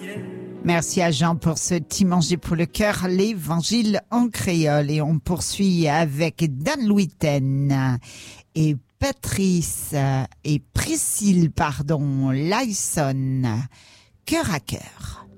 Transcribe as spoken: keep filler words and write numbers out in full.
Merci à Jean pour ce petit manger pour le cœur, l'évangile en créole. Et on poursuit avec Dan Louitaine et Patrice et Priscille, pardon, Lyson, cœur à cœur.